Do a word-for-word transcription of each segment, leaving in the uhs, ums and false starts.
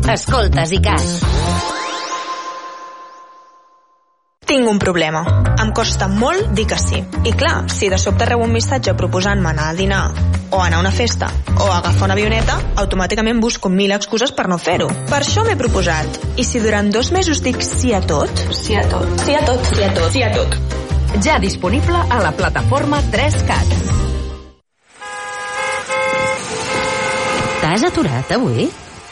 Escoltes ICAT. Tinc un problema. Em costa molt dir que sí. I clar, si de sobte rebo un missatge proposant-me anar a dinar, o anar a una festa, o agafar una avioneta, automàticament busco mil excuses per no fer-ho. Per això m'he proposat. I si durant dos mesos dic sí a tot? Sí a tot. Sí a tot. Sí a tot. Sí a tot. Ja disponible a la plataforma tres cat. T'has aturat avui?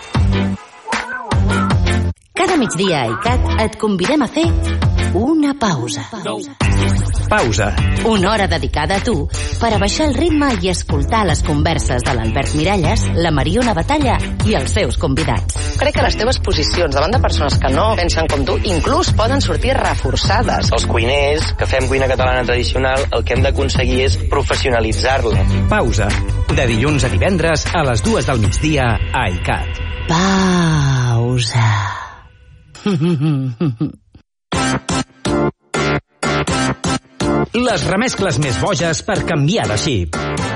Cada migdia a ICAT et convidem a fer una pausa. Pausa. Una hora dedicada a tu per a baixar el ritme i escoltar les converses de l'Albert Miralles, la Mariona Batalla i els seus convidats. Crec que les teves posicions davant de persones que no pensen com tu inclús poden sortir reforçades. Els cuiners que fem cuina catalana tradicional, el que hem d'aconseguir és professionalitzar-la. Pausa. De dilluns a divendres a les dues del migdia a ICAT. Pausa. Les remescles més boges per canviar de xip.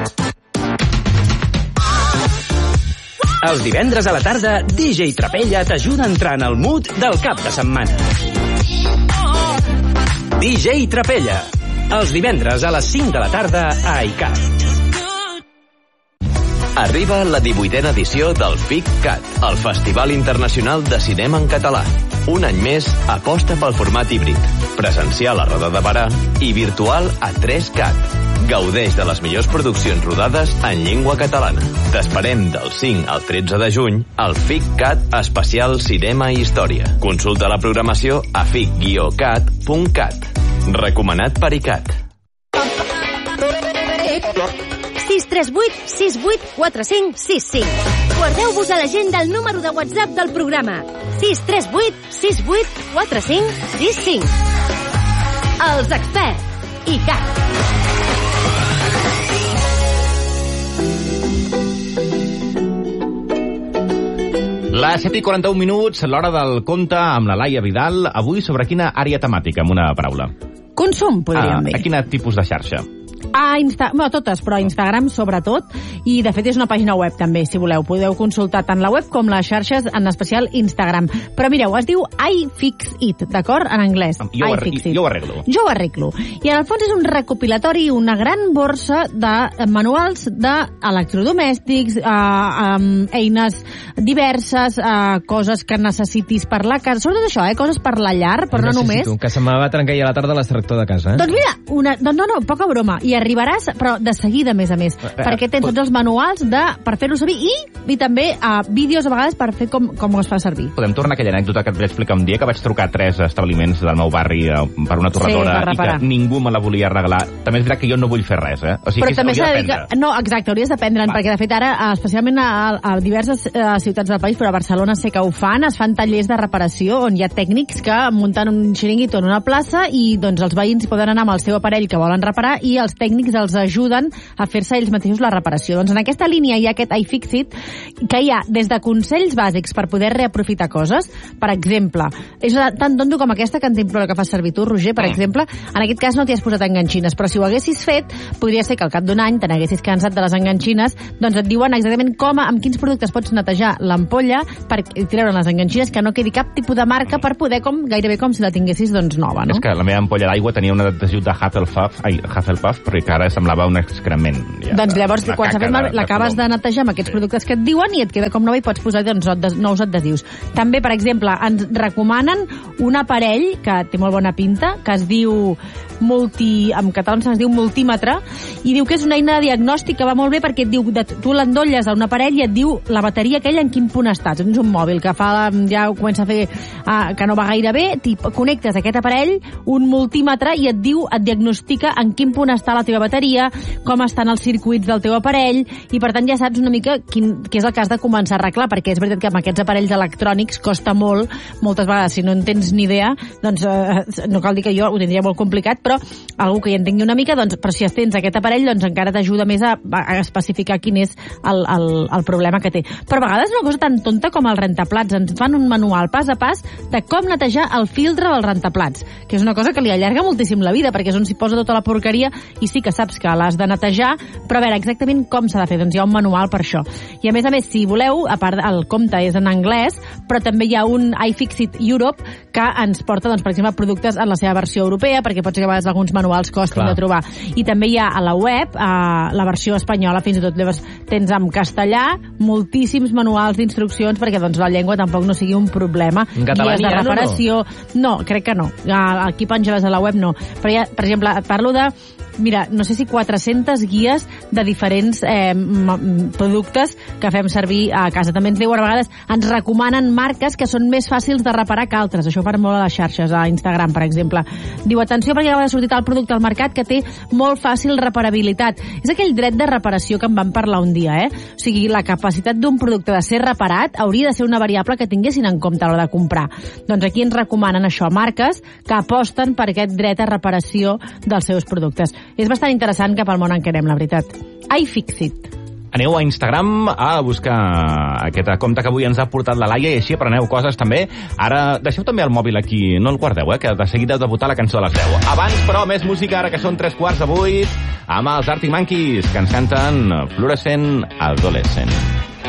Els divendres a la tarda, D J Trapella t'ajuda a entrar en el mood del cap de setmana. D J Trapella. Els divendres a les cinc de la tarda a ICAT. Arriba la divuitena edició del FICCAT, el Festival Internacional de Cinema en Català. Un any més, aposta pel format híbrid, presencial a Roda de Barà i virtual a tres cat. Gaudeix de les millors produccions rodades en llengua catalana. T'esperem del cinc al tretze de juny al FICCAT Especial Cinema i Història. Consulta la programació a fic guió cat punt cat. Recomanat per ICAT. sis tres vuit sis vuit quatre cinc sis cinc. Guardeu-vos a l'agenda el número de WhatsApp del programa. sis tres vuit sis vuit quatre cinc sis cinc. Els experts. ICAT. Les set i quaranta-un minuts, l'hora del conte amb la Laia Vidal. Avui sobre quina àrea temàtica, amb una paraula? Consum, podríem dir. A quin tipus de xarxa? A Insta... Bueno, totes, però Instagram sobretot, i de fet és una pàgina web també, si voleu. Podeu consultar tant la web com les xarxes, en especial Instagram. Però mireu, es diu iFixit, d'acord? En anglès. Jo, ho, jo ho arreglo. Jo ho arreglo. I en el fons és un recopilatori, una gran borsa de manuals d'electrodomèstics, eh, eh, eines diverses, eh, coses que necessitis per la casa, sobretot això, eh, coses per la llar, però no només. Que se me va trencar ja a la tarda l'extractor de casa, eh? Doncs mira, una, doncs no, no, poca broma. I arribaràs, però de seguida, a més a més, eh, perquè tens tots els manuals de, per fer-ho servir i, i també uh, vídeos a vegades per fer com, com es fa servir. Podem tornar a aquella anècdota que et vaig explicar un dia, que vaig trucar a tres establiments del meu barri uh, per una torradora sí, i que ningú me la volia arreglar. També és veritat que jo no vull fer res, eh? O sigui, però que també s'ha de dir que... No, exacte, hauries d'aprendre'n, perquè de fet ara, especialment a, a diverses uh, ciutats del país, però a Barcelona sé que ho fan, es fan tallers de reparació on hi ha tècnics que munten un xiringuito en una plaça i doncs els veïns poden anar amb el seu aparell que volen reparar i els tècnics els ajuden a fer-se ells mateixos la reparació. Doncs en aquesta línia hi ha aquest iFixit, que hi ha des de consells bàsics per poder reaprofitar coses. Per exemple, és tan tonto com aquesta cantimplora que fas servir tu, Roger, per exemple, en aquest cas no t'hi has posat enganxines, però si ho haguessis fet, podria ser que al cap d'un any te n'haguessis cansat de les enganxines, doncs et diuen exactament com, amb quins productes pots netejar l'ampolla per treure les enganxines, que no quedi cap tipus de marca per poder, com gairebé com si la tinguessis doncs nova, no? És que la meva ampolla d'aigua tenia un adhesiu de Hufflepuff, ai, Hufflepuff, perquè ara semblava un excrement. Ja, doncs llavors, quan s'ha fet mal, l'acabes de netejar amb aquests sí. productes que et diuen i et queda com nova i pots posar doncs, nous adhesius. També, per exemple, ens recomanen un aparell que té molt bona pinta, que es diu multi... en català es diu multímetre, i diu que és una eina de diagnòstic que va molt bé perquè et diu, de, tu l'endolles a un aparell i et diu la bateria aquella en quin punt estàs. És un mòbil que fa, ja comença a fer uh, que no va gaire bé, connectes a aquest aparell, un multímetre, i et diu, et diagnostica en quin punt està la teva bateria, com estan els circuits del teu aparell, i per tant ja saps una mica quin, què és el que has de començar a arreglar, perquè és veritat que amb aquests aparells electrònics costa molt, moltes vegades, si no en tens ni idea, doncs eh, no cal dir que jo ho tindria molt complicat, però algú que hi entengui una mica, doncs, però si tens aquest aparell, doncs encara t'ajuda més a, a especificar quin és el, el, el problema que té. Però a vegades és una cosa tan tonta com el rentaplats. Ens fan un manual pas a pas de com netejar el filtre del rentaplats, que és una cosa que li allarga moltíssim la vida, perquè és on s'hi posa tota la porqueria i sí que saps que l'has de netejar, però a veure exactament com s'ha de fer. Doncs hi ha un manual per això. I a més a més, si voleu, a part el compte és en anglès, però també hi ha un iFixit Europe que ens porta, doncs, per exemple, productes en la seva versió europea, perquè pot ser que a vegades alguns manuals costin Clar. de trobar. I també hi ha a la web, a la versió espanyola, fins i tot tens en castellà moltíssims manuals d'instruccions perquè doncs, la llengua tampoc no sigui un problema. En català Guies de reparació... No? no, crec que no. Aquí penjaves a la web no. Però ja, per exemple, et parlo de mira, no sé si quatre-centes guies de diferents eh, productes que fem servir a casa. També ens diuen, a vegades, ens recomanen marques que són més fàcils de reparar que altres. Això per molt a les xarxes, a Instagram, per exemple. Diu, atenció, perquè acaba de sortir el producte al mercat que té molt fàcil reparabilitat. És aquell dret de reparació que en vam parlar un dia, eh? O sigui, la capacitat d'un producte de ser reparat hauria de ser una variable que tinguessin en compte a l'hora de comprar. Doncs aquí ens recomanen això, marques que aposten per aquest dret a reparació dels seus productes. És bastant interessant cap al món en què anem, la veritat. iFixit. Aneu a Instagram a buscar aquest compte que avui ens ha portat la Laia i així apreneu coses també. Ara, deixeu també el mòbil aquí, no el guardeu, eh, que de seguida heu de votar la cançó de les deu. Abans, però, més música, ara que són tres quarts de vuit, amb els Arctic Monkeys, que ens canten Fluorescent Adolescent.